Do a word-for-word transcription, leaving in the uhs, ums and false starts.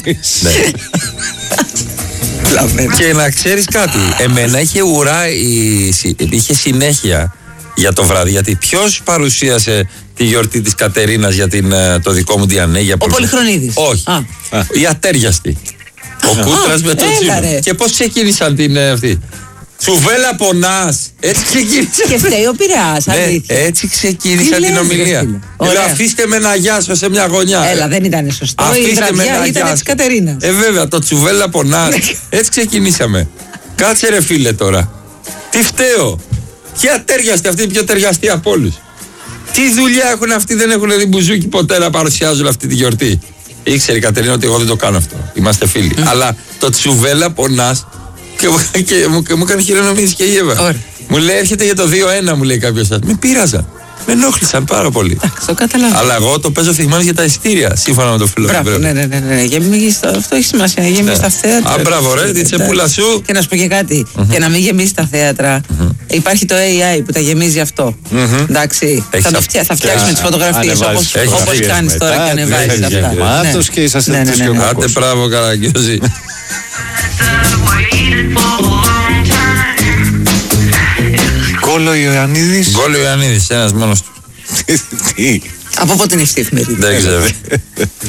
Και να ξέρεις κάτι, εμένα είχε ουρά, είχε συνέχεια για το βράδυ. Γιατί ποιος παρουσίασε τη γιορτή της Κατερίνας για την, το δικό μου Διανέ? Για ο Πολυχρονίδης. Όχι. Α. Η ατέριαστη. Ο Κούτρας με τον Τσίπρα. Και πώς ξεκίνησαν την αυτή? Τσουβέλα πονάς. Έτσι ξεκίνησε. Και φταίει ο Πειραιάς, ναι, έτσι ξεκίνησα την ομιλία. Λέω, αφήστε με να γιάσω σε μια γωνιά. Έλα, δεν ήταν σωστό. Αφήστε η βραδιά ήταν της Κατερίνας. Ε, βέβαια, το τσουβέλα πονάς. Έτσι ξεκινήσαμε. Κάτσε ρε φίλε τώρα. Τι φταίω? Και ατέριαστη, αυτή η πιο ταιριαστή από όλους. Τι δουλειά έχουν αυτοί, δεν έχουν δει μπουζούκι ποτέ να παρουσιάζουν αυτή τη γιορτή. Ήξερε η Κατερίνα ότι εγώ δεν το κάνω αυτό. Είμαστε φίλοι. Mm. Αλλά το τσουβέλα πονάς. Και, και, και μου, μου έκανε χειρονομίες και η Εύα. Ωραία. Μου λέει, έρχεται για το δύο ένα, μου λέει κάποιος. Με πείραζαν. Με ενόχλησαν πάρα πολύ. Εντάξει, το καταλαβαίνω. Αλλά εγώ το παίζω θυγμένος για τα ειστήρια, σύμφωνα με το φίλο. Μπράβο, ναι, ναι, ναι, ναι. Γεμίζεις, αυτό έχει σημασία. Να γεμίσει τα θέατρα. Α, μπράβο, ρε, τη τσεπούλα σου. Και να σου πω και κάτι. Mm-hmm. Και να μην γεμίσει τα θέατρα. Mm-hmm. Υπάρχει το έι άι που τα γεμίζει αυτό. Mm-hmm. Εντάξει. Θα, το φτιά, θα φτιάξουμε τις φωτογραφίες όπως κάνεις τώρα και ανεβάζεις αυτά. Μάτος και είσαστε τους και ο Κούκος. Άντε, μπράβο, Καραγκιόζη. Γκόλο Ιωαννίδης. Γκόλο Ιωαννίδης, ένας μόνος του. Από πότε είναι αυτή η εφημερίδα? Δεν ξέρω.